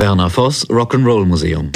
Werner Voss Rock'n'Roll Museum.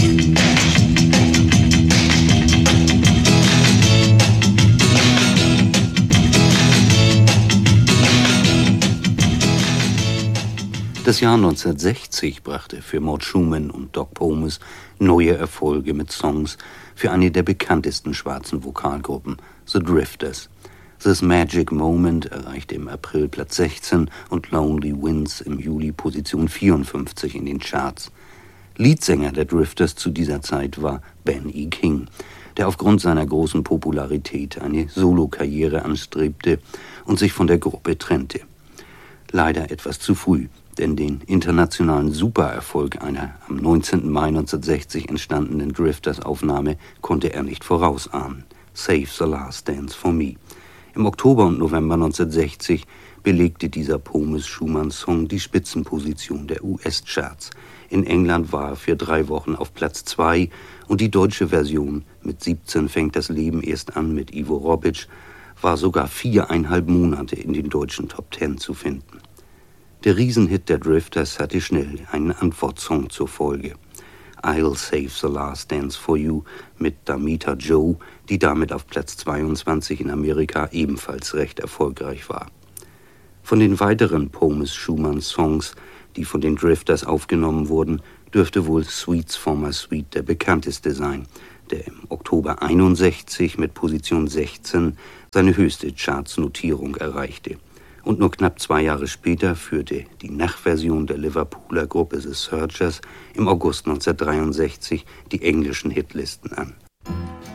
Das Jahr 1960 brachte für Mort Schumann und Doc Pomus neue Erfolge mit Songs für eine der bekanntesten schwarzen Vokalgruppen, The Drifters. This Magic Moment erreichte im April Platz 16 und Lonely Winds im Juli Position 54 in den Charts. Leadsänger der Drifters zu dieser Zeit war Ben E. King, der aufgrund seiner großen Popularität eine Solokarriere anstrebte und sich von der Gruppe trennte. Leider etwas zu früh, denn den internationalen Supererfolg einer am 19. Mai 1960 entstandenen Drifters-Aufnahme konnte er nicht vorausahnen. Save the Last Dance for Me. Im Oktober und November 1960 belegte dieser Pomus-Schumann-Song die Spitzenposition der US-Charts. In England war er für 3 Wochen auf Platz 2 und die deutsche Version mit 17 fängt das Leben erst an mit Ivo Robic war sogar 4,5 Monate in den deutschen Top 10 zu finden. Der Riesenhit der Drifters hatte schnell einen Antwortsong zur Folge. I'll Save the Last Dance for You mit Damita Jo, die damit auf Platz 22 in Amerika ebenfalls recht erfolgreich war. Von den weiteren Pomus-Schumann-Songs, die von den Drifters aufgenommen wurden, dürfte wohl Sweets for My Sweet der bekannteste sein, der im Oktober 61 mit Position 16 seine höchste Chartsnotierung erreichte. Und nur knapp 2 Jahre später führte die Nachversion der Liverpooler Gruppe The Searchers im August 1963 die englischen Hitlisten an.